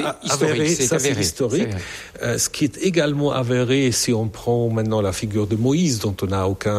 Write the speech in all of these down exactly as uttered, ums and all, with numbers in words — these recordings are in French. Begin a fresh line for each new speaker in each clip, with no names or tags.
historique,
avéré,
c'est
ça
avéré,
c'est historique.
c'est
Euh, ce qui est également avéré, si on prend maintenant la figure de Moïse, dont on n'a aucun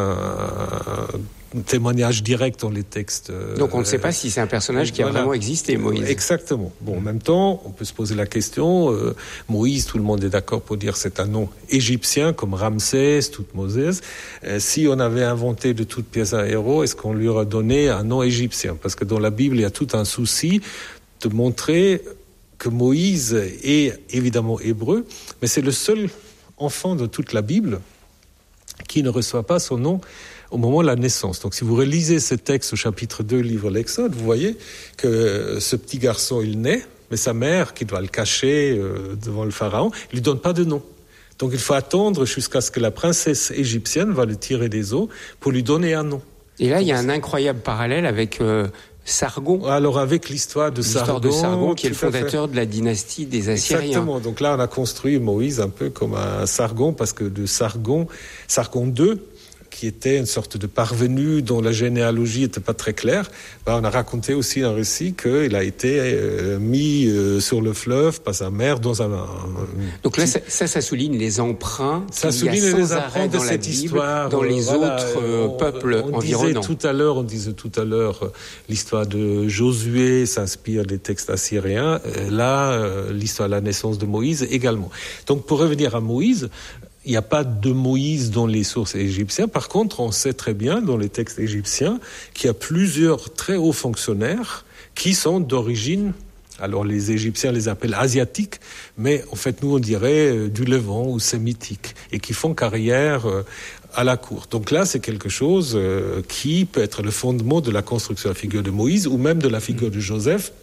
euh, témoignage direct dans les textes. Euh,
Donc on ne sait pas si c'est un personnage qui a
voilà.
vraiment existé, Moïse.
Exactement. Bon, en même temps, on peut se poser la question, euh, Moïse, tout le monde est d'accord pour dire c'est un nom égyptien, comme Ramsès, Toutmoses. Euh, si on avait inventé de toute pièce un héros, est-ce qu'on lui aurait donné un nom égyptien? Parce que dans la Bible, il y a tout un souci de montrer que Moïse est évidemment hébreu, mais c'est le seul enfant de toute la Bible qui ne reçoit pas son nom au moment de la naissance. Donc si vous relisez ce texte au chapitre deux, livre de l'Exode, vous voyez que ce petit garçon, il naît, mais sa mère, qui doit le cacher euh, devant le pharaon, il lui donne pas de nom. Donc il faut attendre jusqu'à ce que la princesse égyptienne va le tirer des eaux pour lui donner un nom.
Et là, il y a un incroyable parallèle avec euh, Sargon.
Alors avec l'histoire de
l'histoire
Sargon,
de Sargon, qui est le
tout à fait.
fondateur de la dynastie des Assyriens.
Exactement. Donc là, on a construit Moïse un peu comme un Sargon, parce que de Sargon, Sargon deux, qui était une sorte de parvenu dont la généalogie n'était pas très claire, ben on a raconté aussi un récit qu'il a été euh, mis euh, sur le fleuve par sa mère dans un... un
Donc là, ça, ça, ça souligne les emprunts
ça
qu'il y a
souligne
sans
les
arrêt
emprunts de
dans la
cette
Bible,
histoire,
dans les
euh, voilà,
autres euh,
on,
peuples
on
environnants.
Disait tout à l'heure, on disait tout à l'heure, euh, l'histoire de Josué s'inspire des textes assyriens. Euh, là, euh, l'histoire de la naissance de Moïse également. Donc pour revenir à Moïse, il n'y a pas de Moïse dans les sources égyptiennes. Par contre, on sait très bien dans les textes égyptiens qu'il y a plusieurs très hauts fonctionnaires qui sont d'origine, alors les Égyptiens les appellent asiatiques, mais en fait nous on dirait euh, du Levant ou sémitique, et qui font carrière euh, à la cour. Donc là c'est quelque chose euh, qui peut être le fondement de la construction de la figure de Moïse ou même de la figure de Joseph,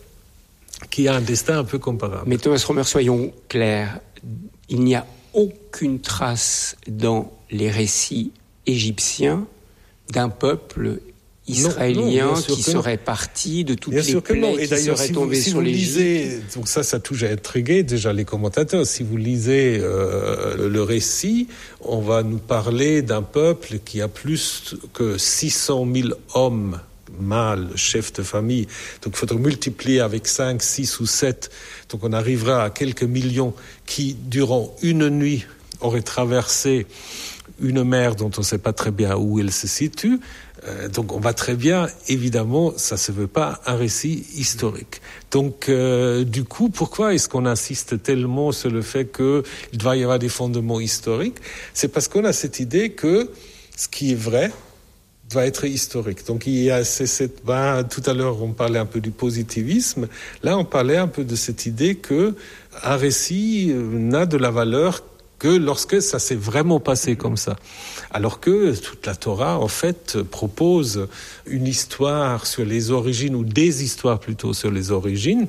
qui a un destin un peu comparable.
Mais Thomas Romer, soyons clairs, il n'y a aucune trace dans les récits égyptiens d'un peuple israélien non, non, qui serait non. parti de toutes bien les plaies qui seraient si tombées si sur l'Égypte.
Donc ça, ça a toujours intrigué déjà les commentateurs. Si vous lisez euh, le récit, on va nous parler d'un peuple qui a plus que six cent mille hommes mâles, chefs de famille. Donc il faudrait multiplier avec cinq, six ou sept. Donc on arrivera à quelques millions qui, durant une nuit, auraient traversé une mer dont on ne sait pas très bien où elle se situe. Euh, donc on va très bien, évidemment, ça ne se veut pas un récit historique. Donc euh, du coup, pourquoi est-ce qu'on insiste tellement sur le fait qu'il doit y avoir des fondements historiques? C'est parce qu'on a cette idée que ce qui est vrai doit être historique. Donc il y a c'est cette ben, tout à l'heure on parlait un peu du positivisme, là on parlait un peu de cette idée que un récit n'a de la valeur que lorsque ça s'est vraiment passé comme ça. Alors que toute la Torah en fait propose une histoire sur les origines, ou des histoires plutôt sur les origines.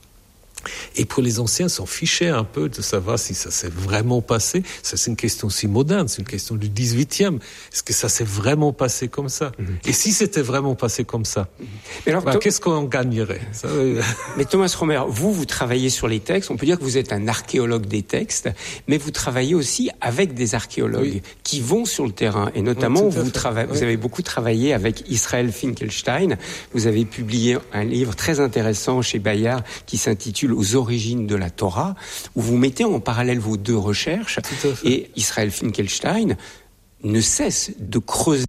Et pour les anciens, s'en fichaient un peu de savoir si ça s'est vraiment passé. Ça, c'est une question si moderne, c'est une question du dix-huitième. Est-ce que ça s'est vraiment passé comme ça? Mm-hmm. Et si c'était vraiment passé comme ça, mais alors, bah, to- qu'est-ce qu'on gagnerait? Ça, euh...
Mais Thomas Romer, vous, vous travaillez sur les textes. On peut dire que vous êtes un archéologue des textes, mais vous travaillez aussi avec des archéologues oui. qui vont sur le terrain. Et notamment, oui, vous, trava- oui. vous avez beaucoup travaillé avec Israël Finkelstein. Vous avez publié un livre très intéressant chez Bayard qui s'intitule aux origines de la Torah, où vous mettez en parallèle vos deux recherches, et Israël Finkelstein ne cesse de creuser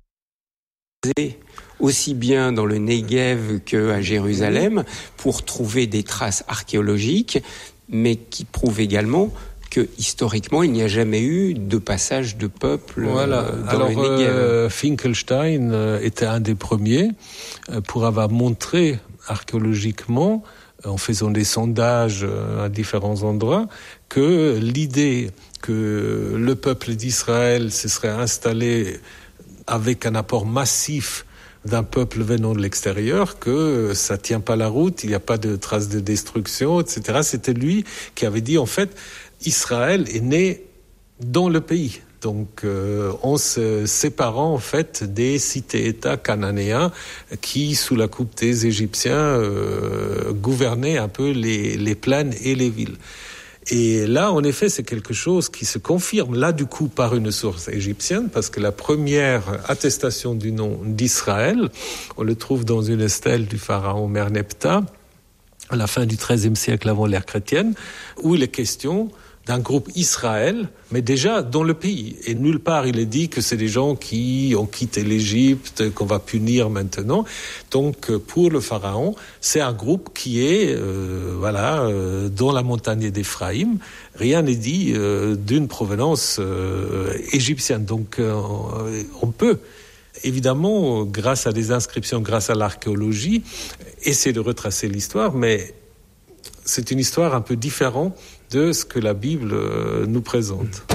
aussi bien dans le Negev qu'à Jérusalem pour trouver des traces archéologiques, mais qui prouvent également que historiquement il n'y a jamais eu de passage de peuple
voilà.
dans
Alors,
le Negev.
Euh, Finkelstein euh, était un des premiers euh, pour avoir montré archéologiquement, en faisant des sondages à différents endroits, que l'idée que le peuple d'Israël se serait installé avec un apport massif d'un peuple venant de l'extérieur, que ça tient pas la route, il n'y a pas de traces de destruction, et cetera. C'était lui qui avait dit, en fait, Israël est né dans le pays. Donc, euh, en se séparant en fait des cités-États cananéens qui, sous la coupe des Égyptiens, euh, gouvernaient un peu les, les plaines et les villes. Et là, en effet, c'est quelque chose qui se confirme, là, du coup, par une source égyptienne, parce que la première attestation du nom d'Israël, on le trouve dans une stèle du pharaon Merneptah, à la fin du treizième siècle avant l'ère chrétienne, où il est question d'un groupe Israël, mais déjà dans le pays. Et nulle part il est dit que c'est des gens qui ont quitté l'Égypte, qu'on va punir maintenant. Donc pour le pharaon, c'est un groupe qui est euh, voilà euh, dans la montagne d'Éphraïm. Rien n'est dit euh, d'une provenance euh, égyptienne. Donc euh, on peut évidemment, grâce à des inscriptions, grâce à l'archéologie, essayer de retracer l'histoire, mais c'est une histoire un peu différente de ce que la Bible nous présente.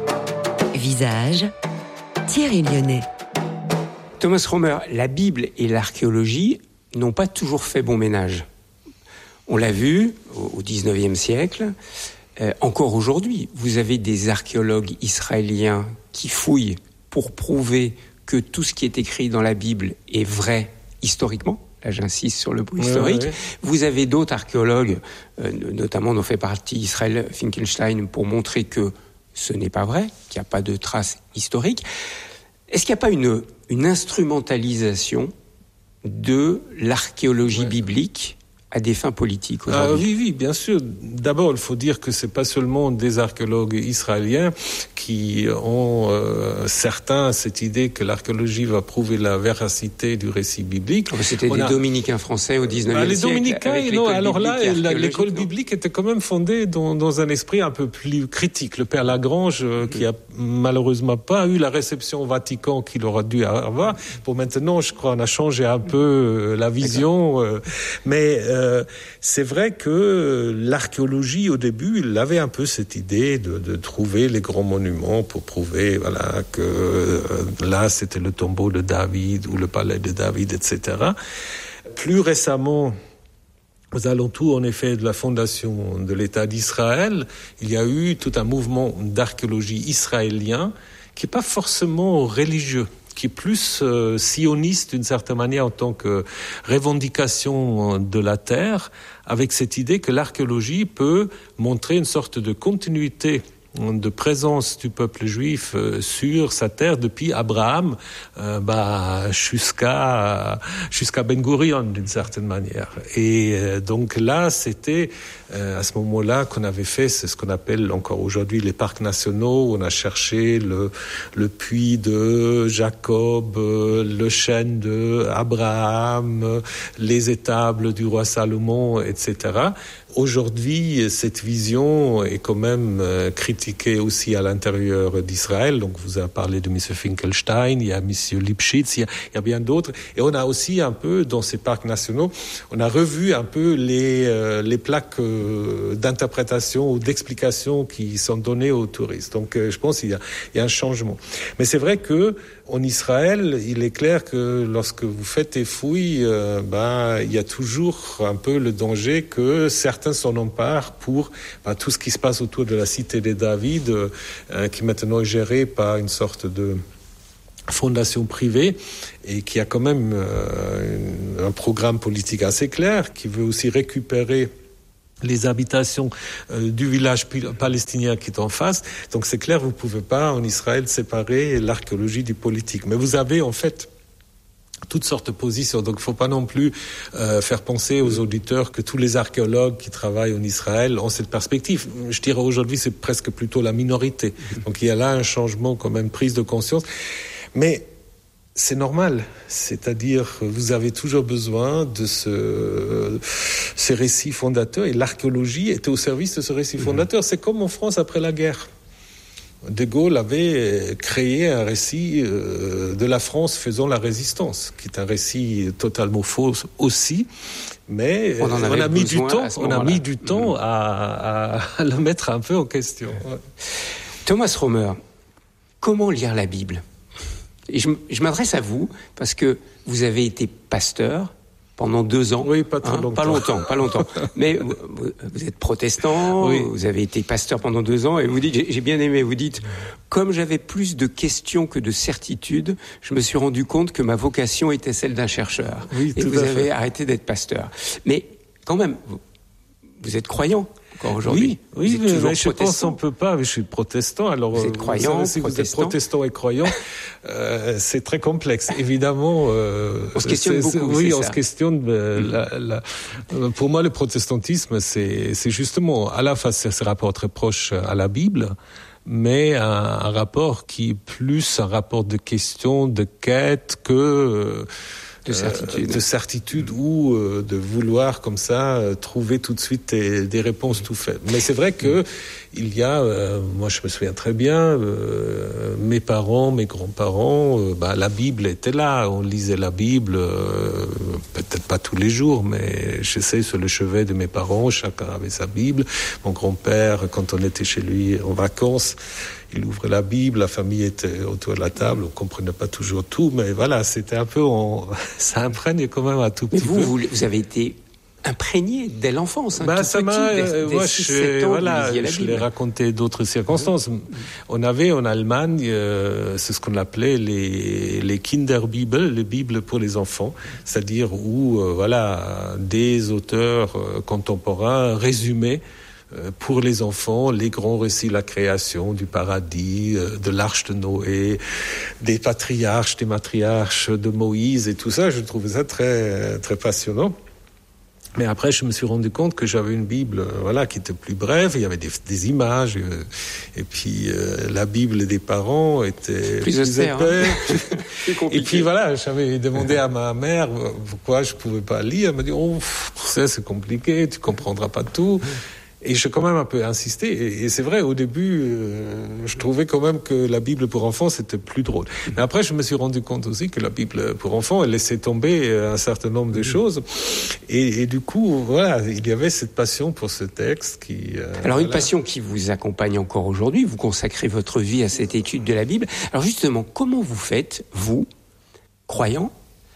Visage, Thierry Lyonnais.
Thomas Romer, la Bible et l'archéologie n'ont pas toujours fait bon ménage. On l'a vu au dix-neuvième siècle. Euh, encore aujourd'hui, vous avez des archéologues israéliens qui fouillent pour prouver que tout ce qui est écrit dans la Bible est vrai historiquement. Là, j'insiste sur le mot historique. Ouais, ouais, ouais. Vous avez d'autres archéologues, euh, notamment dont fait partie Israël Finkelstein, pour montrer que ce n'est pas vrai, qu'il n'y a pas de traces historiques. Est-ce qu'il n'y a pas une, une instrumentalisation de l'archéologie ouais. biblique à des fins politiques aujourd'hui?
Ah, oui, oui, bien sûr. D'abord, il faut dire que c'est pas seulement des archéologues israéliens qui ont euh, certains cette idée que l'archéologie va prouver la véracité du récit biblique.
Oh, c'était On des a... dominicains français au dix-neuvième
bah, les
siècle.
Les dominicains, non. Alors là, la, l'école biblique était quand même fondée dans, dans un esprit un peu plus critique. Le père Lagrange, euh, qui a malheureusement pas eu la réception au Vatican qu'il aurait dû avoir. Pour maintenant, je crois, on a changé un peu euh, la vision, euh, mais euh, Euh, c'est vrai que l'archéologie, au début, il avait un peu cette idée de, de trouver les grands monuments pour prouver, voilà, que euh, là, c'était le tombeau de David ou le palais de David, et cetera. Plus récemment, aux alentours, en effet, de la fondation de l'État d'Israël, il y a eu tout un mouvement d'archéologie israélien qui n'est pas forcément religieux, qui est plus euh, sioniste d'une certaine manière en tant que revendication de la terre, avec cette idée que l'archéologie peut montrer une sorte de continuité de présence du peuple juif euh, sur sa terre depuis Abraham euh, bah, jusqu'à jusqu'à Ben Gurion d'une certaine manière. Et euh, donc là, c'était euh, à ce moment-là qu'on avait fait c'est ce qu'on appelle encore aujourd'hui les parcs nationaux. On a cherché le le puits de Jacob, euh, le chêne de Abraham, euh, les étables du roi Salomon, et cetera. Aujourd'hui, cette vision est quand même euh, critiquée aussi à l'intérieur d'Israël. Donc, vous avez parlé de M. Finkelstein, il y a M. Lipschitz, il y a, il y a bien d'autres. Et on a aussi un peu, dans ces parcs nationaux, on a revu un peu les, euh, les plaques euh, d'interprétation ou d'explication qui sont données aux touristes. Donc, euh, je pense qu'il y a, il y a un changement. Mais c'est vrai que en Israël, il est clair que lorsque vous faites des fouilles, euh, ben, il y a toujours un peu le danger que certains s'en emparent pour ben, tout ce qui se passe autour de la cité de David, euh, qui maintenant est gérée par une sorte de fondation privée et qui a quand même euh, un programme politique assez clair, qui veut aussi récupérer les habitations euh, du village palestinien qui est en face. Donc c'est clair, vous ne pouvez pas en Israël séparer l'archéologie du politique. Mais vous avez en fait toutes sortes de positions. Donc il ne faut pas non plus euh, faire penser aux auditeurs que tous les archéologues qui travaillent en Israël ont cette perspective. Je dirais aujourd'hui c'est presque plutôt la minorité. Donc il y a là un changement quand même, prise de conscience. Mais c'est normal, c'est-à-dire vous avez toujours besoin de ce, ces récits fondateurs et l'archéologie était au service de ce récit fondateur. C'est comme en France après la guerre. De Gaulle avait créé un récit de la France faisant la résistance, qui est un récit totalement faux aussi, mais on, on a mis du temps, on a mis du temps mmh. à, à le mettre un peu en question. Ouais.
Thomas Romer, comment lire la Bible ? Et je, je m'adresse à vous parce que vous avez été pasteur pendant deux ans.
Oui, pas très hein, longtemps.
Pas longtemps, pas longtemps. Mais vous, vous êtes protestant, oui. Vous avez été pasteur pendant deux ans et vous dites, j'ai, j'ai bien aimé, vous dites, comme j'avais plus de questions que de certitudes, je me suis rendu compte que ma vocation était celle d'un chercheur.
Oui,
et
tout
vous
à
avez
fait.
arrêté d'être pasteur. Mais quand même, vous, vous êtes croyant. encore aujourd'hui.
Oui,
vous êtes
oui mais je pense qu'on peut pas. Je suis protestant. Alors,
vous êtes croyant,
vous savez, si vous êtes protestant et croyant, euh, c'est très complexe. Évidemment, euh,
on se questionne beaucoup.
Oui,
c'est
on
ça.
se questionne. Euh, mmh. la, la, pour moi, le protestantisme, c'est, c'est justement à la fois ce rapport très proche à la Bible, mais un, un rapport qui est plus un rapport de questions, de quête que euh,
de certitude,
euh, de certitude ou euh, de vouloir comme ça euh, trouver tout de suite des, des réponses tout faites. Mais c'est vrai que il y a, euh, moi je me souviens très bien, euh, mes parents, mes grands-parents, euh, bah, la Bible était là, on lisait la Bible, euh, peut-être pas tous les jours, mais je sais sur le chevet de mes parents, chacun avait sa Bible. Mon grand-père, quand on était chez lui en vacances, il ouvrait la Bible, la famille était autour de la table, on comprenait pas toujours tout, mais voilà, c'était un peu, on... ça imprègne quand même un tout
mais
petit
vous,
peu.
Vous, vous avez été imprégné dès l'enfance, hein,
bah,
tout
ça
petit,
m'a,
dès,
euh,
dès
moi,
six,
je,
sept ans,
voilà,
vous lisiez la
je
Bible.
l'ai raconté d'autres circonstances. Mmh. On avait en Allemagne, euh, c'est ce qu'on appelait les, les Kinderbibel, les Bibles pour les enfants, c'est-à-dire où, euh, voilà, des auteurs euh, contemporains résumaient pour les enfants, les grands récits de la création, du paradis, de l'arche de Noé, des patriarches, des matriarches, de Moïse et tout ça. Je trouvais ça très, très passionnant. Mais après, je me suis rendu compte que j'avais une Bible, voilà, qui était plus brève. Il y avait des, des images, euh, et puis euh, la Bible des parents était
plus,
plus
austère,
épais.
Hein.
Et puis voilà, j'avais demandé à ma mère pourquoi je pouvais pas lire. Elle m'a dit, oh, ça c'est compliqué, tu comprendras pas tout. Et j'ai quand même un peu insisté, et, et c'est vrai, au début, euh, je trouvais quand même que la Bible pour enfants, c'était plus drôle. Mais après, je me suis rendu compte aussi que la Bible pour enfants, elle laissait tomber un certain nombre de choses. Et, et du coup, voilà, il y avait cette passion pour ce texte qui... Euh,
Alors, une
voilà.
passion qui vous accompagne encore aujourd'hui, vous consacrez votre vie à cette étude de la Bible. Alors justement, comment vous faites, vous, croyant,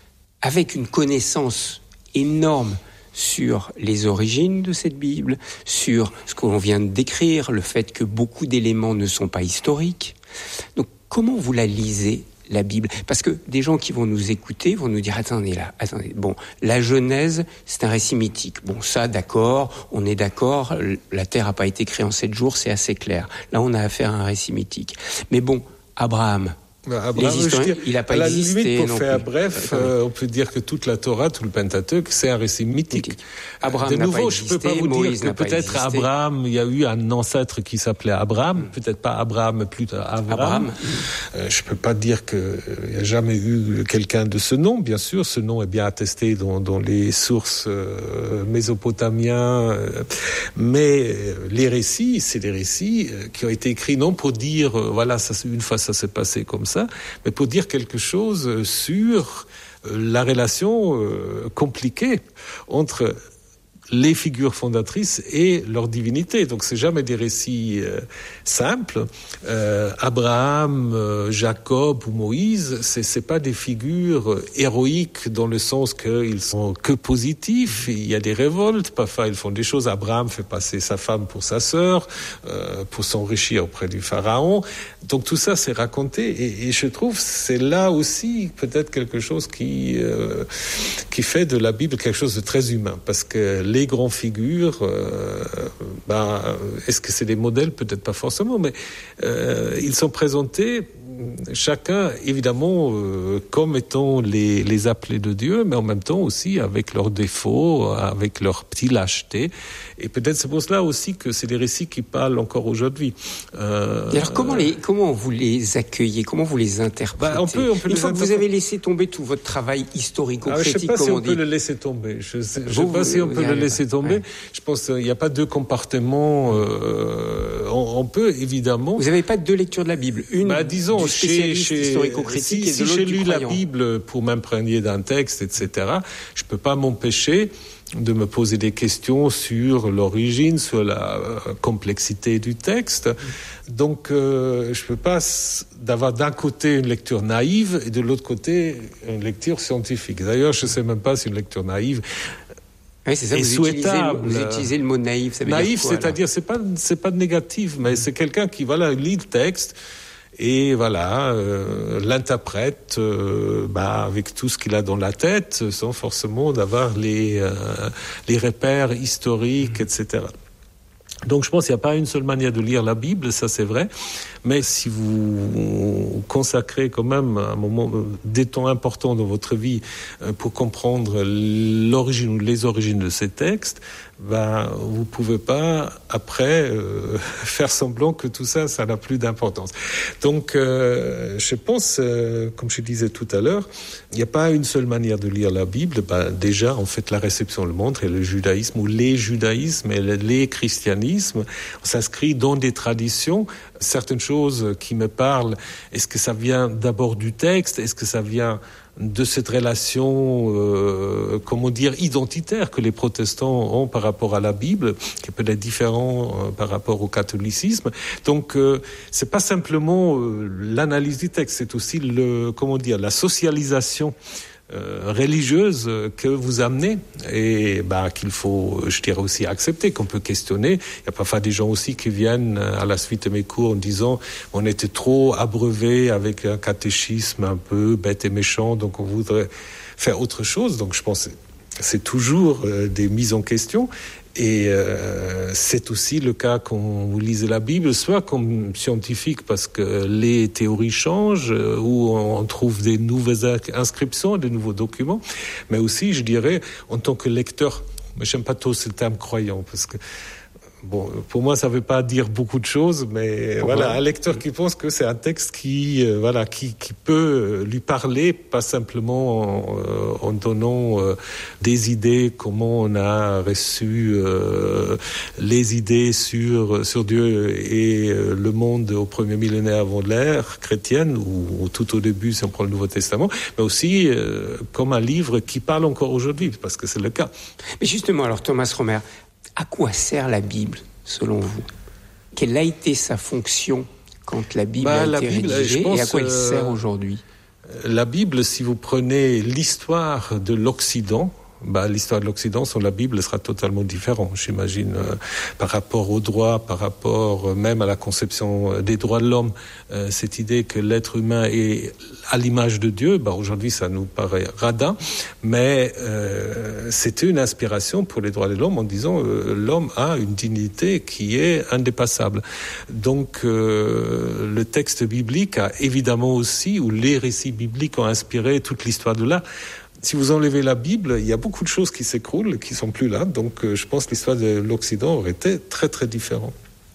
avec une connaissance énorme sur les origines de cette Bible, sur ce qu'on vient de décrire, le fait que beaucoup d'éléments ne sont pas historiques. Donc, comment vous la lisez, la Bible ? Parce que des gens qui vont nous écouter vont nous dire « Attendez là, attendez, bon, la Genèse, c'est un récit mythique. Bon, ça, d'accord, on est d'accord, la Terre n'a pas été créée en sept jours, c'est assez clair. Là, on a affaire à un récit mythique. Mais bon, Abraham...
Bah, Abraham,
les historiens,
dire,
il n'a pas
à la
existé.
Limite, pour
non
faire
plus.
bref, euh, on peut dire que toute la Torah, tout le Pentateuque, c'est un récit mythique. mythique.
Abraham
de
n'a
nouveau,
pas
je
existé,
peux pas vous
Moïse
dire que peut-être Abraham, il y a eu un ancêtre qui s'appelait Abraham, mm. peut-être pas Abraham, mais plutôt Abraham. Abraham. Euh, je peux pas dire qu'il n'y a jamais eu quelqu'un de ce nom. Bien sûr, ce nom est bien attesté dans, dans les sources euh, mésopotamiens. Euh, mais euh, les récits, c'est des récits euh, qui ont été écrits non pour dire, euh, voilà, ça, une fois ça s'est passé comme ça, mais pour dire quelque chose sur la relation euh, compliquée entre les figures fondatrices et leur divinité. Donc c'est jamais des récits euh, simples. Euh, Abraham, euh, Jacob ou Moïse, c'est c'est pas des figures héroïques dans le sens qu'ils sont que positifs. Il y a des révoltes, parfois ils font des choses. Abraham fait passer sa femme pour sa sœur, euh, pour s'enrichir auprès du pharaon. Donc tout ça c'est raconté et, et je trouve c'est là aussi peut-être quelque chose qui euh, qui fait de la Bible quelque chose de très humain, parce que les grandes figures, euh, ben, est-ce que c'est des modèles? Peut-être pas forcément, mais euh, ils sont présentés chacun, évidemment, euh, comme étant les, les appelés de Dieu, mais en même temps aussi avec leurs défauts, avec leurs petits lâchetés. Et peut-être c'est pour cela aussi que c'est des récits qui parlent encore aujourd'hui. Euh,
Et alors comment, les, comment vous les accueillez? Comment vous les interprétez?
bah, on peut, on peut
Une
les
fois que vous avez laissé tomber tout votre travail historico-critique,
je ne sais pas si on,
on
peut
dit...
le laisser tomber. Je ne sais, je
vous,
sais pas si on peut le laisser
pas.
tomber.
Ouais.
Je pense qu'il n'y a pas deux compartiments. Euh, on, on peut évidemment...
Vous n'avez pas deux lectures de la Bible. Une
bah, disons,
du spécialiste
chez,
historico-critique
si,
et de
si
l'autre
j'ai
du
lu
croyant.
la Bible pour m'imprégner d'un texte, et cetera, je ne peux pas m'empêcher de me poser des questions sur l'origine, sur la euh, complexité du texte. Donc, euh, je ne peux pas s- d'avoir d'un côté une lecture naïve et de l'autre côté une lecture scientifique. D'ailleurs, je ne sais même pas si une lecture naïve
Oui, c'est ça,
est
vous utilisez, le, vous
souhaitable.
utilisez le mot naïf. Ça veut
Naïf,
dire quoi,
c'est-à-dire, c'est pas, c'est pas de négatif, mais c'est quelqu'un qui, voilà, lit le texte et voilà, euh, l'interprète euh, bah, avec tout ce qu'il a dans la tête, sans forcément d'avoir les, euh, les repères historiques, et cetera. Donc je pense qu'il n'y a pas une seule manière de lire la Bible, ça c'est vrai, mais si vous consacrez quand même un moment, des temps importants dans votre vie pour comprendre l'origine ou les origines de ces textes, ben, vous ne pouvez pas, après, euh, faire semblant que tout ça, ça n'a plus d'importance. Donc, euh, je pense, euh, comme je disais tout à l'heure, il n'y a pas une seule manière de lire la Bible. Ben, déjà, en fait, la réception le montre, et le judaïsme, ou les judaïsmes, et les christianismes, on s'inscrit dans des traditions. Certaines choses qui me parlent, est-ce que ça vient d'abord du texte? Est-ce que ça vient de cette relation, euh, comment dire, identitaire que les protestants ont par rapport à la Bible, qui peut être différent euh, par rapport au catholicisme. Donc, euh, c'est pas simplement euh, l'analyse du texte, c'est aussi le, comment dire, la socialisation Euh, religieuse que vous amenez et bah, qu'il faut, je dirais aussi, accepter, qu'on peut questionner. Il y a parfois des gens aussi qui viennent à la suite de mes cours en disant on était trop abreuvé avec un catéchisme un peu bête et méchant, donc on voudrait faire autre chose. Donc je pense que c'est toujours euh, des mises en question. Et euh, c'est aussi le cas quand vous lisez la Bible, soit comme scientifique parce que les théories changent, euh, ou on trouve des nouvelles inscriptions, des nouveaux documents, mais aussi, je dirais, en tant que lecteur, mais j'aime pas trop ce terme croyant, parce que bon, pour moi, ça ne veut pas dire beaucoup de choses, mais Pourquoi? Voilà, un lecteur qui pense que c'est un texte qui, euh, voilà, qui, qui peut lui parler, pas simplement en, euh, en donnant euh, des idées, comment on a reçu euh, les idées sur sur Dieu et euh, le monde au premier millénaire avant l'ère chrétienne, ou, ou tout au début, si on prend le Nouveau Testament, mais aussi euh, comme un livre qui parle encore aujourd'hui, parce que c'est le cas.
Mais justement, alors Thomas Romer, à quoi sert la Bible, selon vous? Quelle a été sa fonction quand la Bible bah, a été Bible, rédigée pense, et à quoi elle sert aujourd'hui?
La Bible, si vous prenez l'histoire de l'Occident, bah, l'histoire de l'Occident sur la Bible sera totalement différente, j'imagine, euh, par rapport aux droits, par rapport euh, même à la conception des droits de l'homme. Euh, cette idée que l'être humain est à l'image de Dieu, bah, aujourd'hui ça nous paraît radin, mais euh, c'était une inspiration pour les droits de l'homme en disant euh, l'homme a une dignité qui est indépassable. Donc euh, le texte biblique a évidemment aussi, ou les récits bibliques ont inspiré toute l'histoire de l'art. Si vous enlevez la Bible, il y a beaucoup de choses qui s'écroulent, qui sont plus là. Donc, euh, je pense que l'histoire de l'Occident aurait été très, très différente.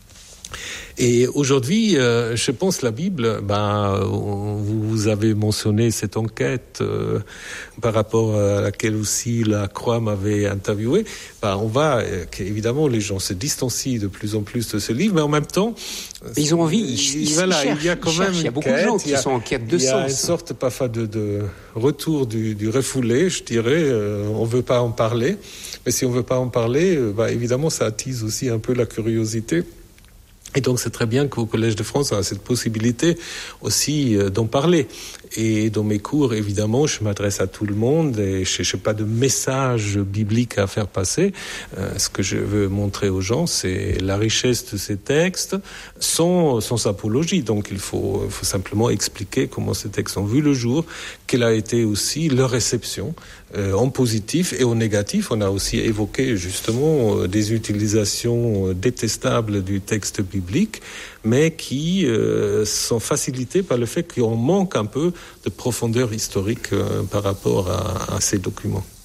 Et aujourd'hui, euh, je pense la Bible, ben, vous avez mentionné cette enquête euh, par rapport à laquelle aussi la Croix m'avait interviewé. Ben, on va, euh, évidemment, les gens se distancient de plus en plus de ce livre, mais en même temps,
ils ont envie, ils, ils, voilà,
cherchent,
il y a quand même, il y a beaucoup
quête,
de gens qui a, sont en quête de sens.
Il y a une sorte parfois de, de retour du, du refoulé, je dirais. Euh, on veut pas en parler, mais si on veut pas en parler, euh, ben, évidemment, ça attise aussi un peu la curiosité. Et donc, c'est très bien qu'au Collège de France, on a cette possibilité aussi euh, d'en parler. Et dans mes cours, évidemment, je m'adresse à tout le monde et je n'ai pas de message biblique à faire passer. Euh, ce que je veux montrer aux gens, c'est la richesse de ces textes sans, sans apologie. Donc, il faut, il faut simplement expliquer comment ces textes ont vu le jour, quelle a été aussi leur réception euh, en positif et en négatif. On a aussi évoqué justement euh, des utilisations détestables du texte biblique, mais qui euh, sont facilitées par le fait qu'on manque un peu de profondeur historique euh, par rapport à, à ces documents.